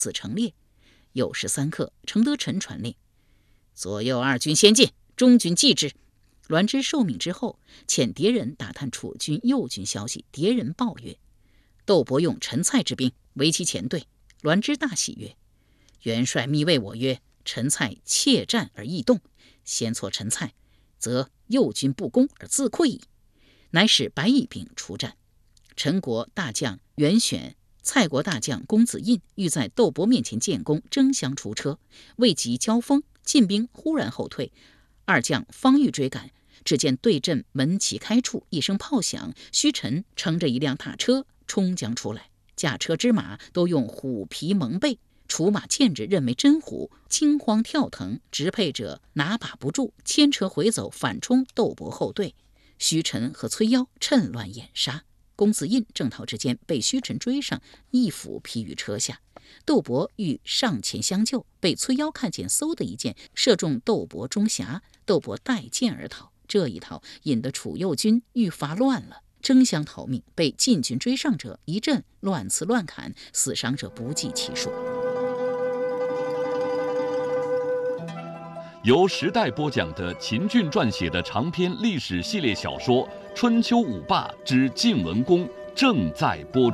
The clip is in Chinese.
自成列。酉时3刻，程德臣传令，左右2军先进，中军继之。栾枝受命之后，遣迭人打探楚军右军消息。迭人报曰：窦伯用陈蔡之兵为其前队。栾枝大喜曰：元帅密谓我曰，陈蔡怯战而易动，先挫陈蔡，则右军不攻而自溃矣。乃使白乙兵出战。陈国大将袁选、蔡国大将公子印欲在窦伯面前建功，争相出车，未及交锋，晋兵忽然后退。2将方欲追赶，只见对阵门旗开处，一声炮响，虚臣乘着一辆大车冲将出来，驾车之马都用虎皮蒙背，楚马见之认为真虎，惊慌跳腾，执佩者拿把不住，牵车回走，反冲窦伯后队。虚臣和崔夭趁乱掩杀。公子印正逃之间，被虚臣追上，一斧劈于车下。窦伯欲上前相救，被崔夭看见，嗖的一箭射中窦伯中峡，窦伯带剑而逃。这一逃，引得楚右军愈发乱了，争相逃命，被晋军追上者一阵乱刺乱砍，死伤者不计其数。 由时代播讲的秦俊撰写的长篇历史系列小说《春秋五霸之晋文公》正在播出。